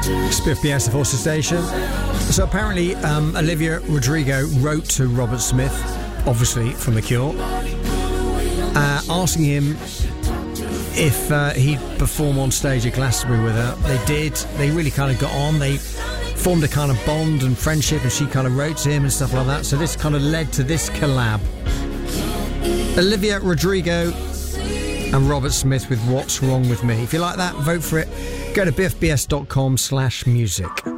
Spiff BS, the Forster Station. So apparently Olivia Rodrigo wrote to Robert Smith, obviously from The Cure, asking him if he'd perform on stage at Glastonbury with her. They did. They really kind of got on. They formed a kind of bond and friendship, and she kind of wrote to him and stuff like that. So this kind of led to this collab. Olivia Rodrigo and Robert Smith with What's Wrong With Me. If you like that, vote for it. Go to biffbs.com/music.